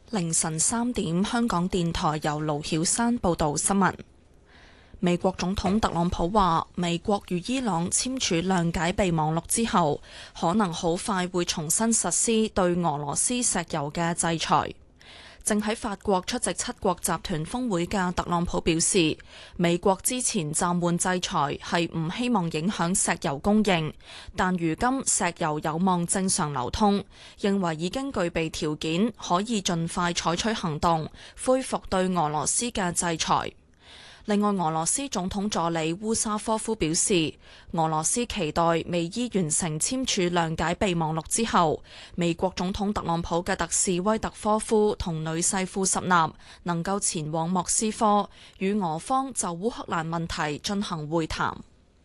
凌晨3點，香港電台由盧曉山報道新聞。美國總統特朗普話，美國與伊朗簽署諒解備忘錄之後，可能好快會重新實施對俄羅斯石油嘅制裁。正喺法國出席七國集團峰會嘅特朗普表示，美國之前暫緩制裁係唔希望影響石油供應，但如今石油有望正常流通，認為已經具備條件可以盡快採取行動，恢復對俄羅斯嘅制裁。另外，俄羅斯總統助理烏沙科夫表示，俄羅斯期待美伊完成簽署諒解備忘錄之後，美國總統特朗普嘅特使威特科夫同女婿庫什納能夠前往莫斯科，與俄方就烏克蘭問題進行會談。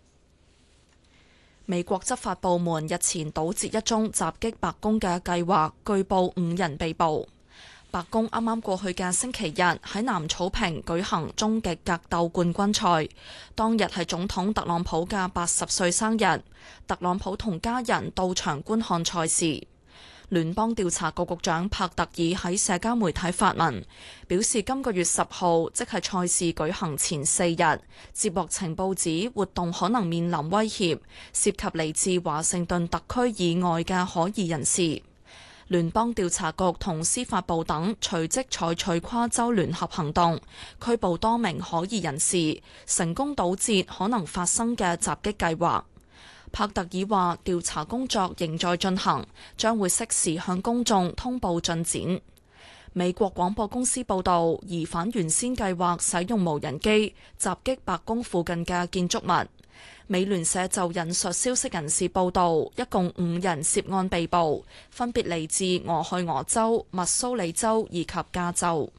美國執法部門日前堵截一宗襲擊白宮嘅計劃，據報5人被捕。白宮啱啱過去嘅星期日喺南草坪舉行終極格鬥冠軍賽，當日係總統特朗普嘅80歲生日，特朗普同家人到場觀看賽事。聯邦調查局局長帕特爾喺社交媒體發文，表示今個月10號，即係賽事舉行前4日，接獲情報指活動可能面臨威脅，涉及嚟自華盛頓特區以外嘅可疑人士。聯邦調查局同司法部等隨即採取跨州聯合行動，拘捕多名可疑人士，成功堵截可能發生嘅襲擊計劃。帕特爾話：調查工作仍在進行，將會適時向公眾通報進展。美國廣播公司報導，疑犯原先計劃使用無人機襲擊白宮附近嘅建築物。美聯社就引述消息人士報道，一共5人涉案被捕，分別嚟自俄亥俄州、密蘇里州以及加州。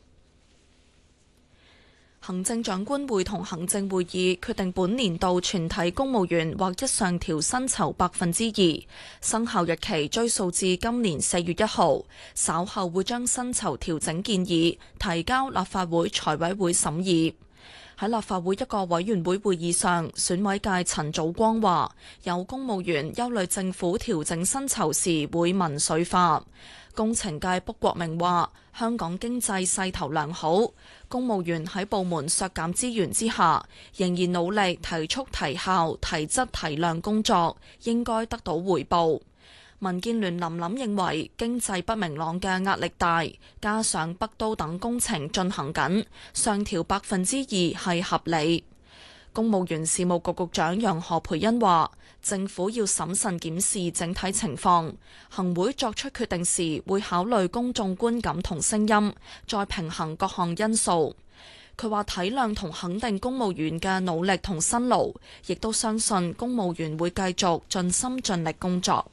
行政長官會同行政會議決定本年度全體公務員劃一上調薪酬2%，生效日期追溯至今年4月1號。稍後會將薪酬調整建議提交立法會財委會審議。喺立法會一個委員會會議上，選委界陳祖光話：有公務員憂慮政府調整薪酬時會民粹化。工程界卜國明話：香港經濟勢頭良好，公務員喺部門削減資源之下，仍然努力提速提效、提質提量工作，應該得到回報。民建聯林琳認為經濟不明朗嘅壓力大，加上北都等工程進行緊，上調2%係合理。公務員事務局局長楊何蓓茵話：政府要審慎檢視整體情況，行會作出決定時會考慮公眾觀感同聲音，再平衡各項因素。佢話體諒同肯定公務員嘅努力同辛勞，亦都相信公務員會繼續盡心盡力工作。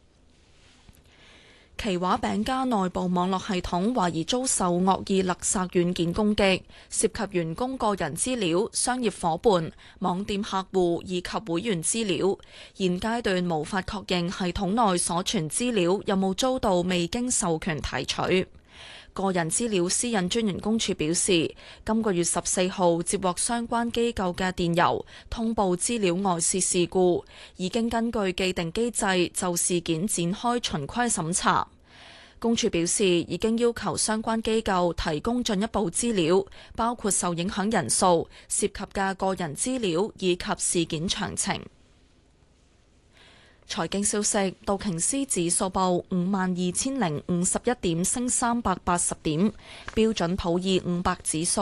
奇華餅家內部網絡系統懷疑遭受惡意勒索軟件攻擊，涉及員工個人資料、商業夥伴、網店客戶以及會員資料。現階段無法確認系統內所存資料有冇遭到未經授權提取。個人資料私隱專員公署表示，今個月14號接獲相關機構嘅電郵，通報資料外泄事故，已經根據既定機制就事件展開循規審查。公署表示，已經要求相關機構提供進一步資料，包括受影響人數、涉及嘅個人資料以及事件詳情。財經消息，道瓊斯指數報52,051點，升380點；標準普爾500指數